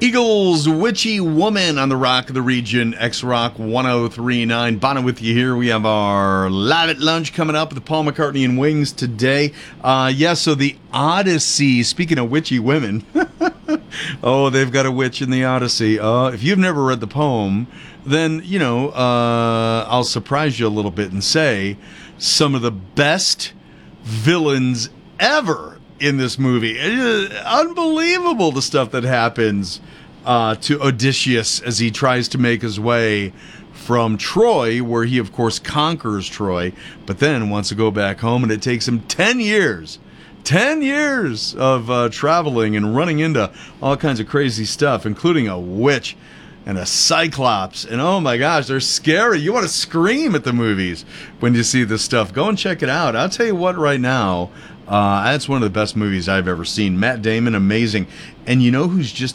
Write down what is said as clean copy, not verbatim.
Eagles, Witchy Woman on the Rock of the Region, X-Rock 1039. Bono with you here. We have our Live at Lunch coming up with the Paul McCartney and Wings today. So the Odyssey, speaking of witchy women, oh, they've got a witch in the Odyssey. If you've never read the poem, then, I'll surprise you a little bit and say some of the best villains ever in this movie. It is unbelievable the stuff that happens to Odysseus as he tries to make his way from Troy, where he of course conquers Troy, but then wants to go back home, and it takes him 10 years of traveling and running into all kinds of crazy stuff, including a witch and a cyclops, and oh my gosh, they're scary. You want to scream at the movies when you see this stuff. Go and check it out. I'll tell you what, right now, that's one of the best movies I've ever seen. Matt Damon, amazing. And you know who's just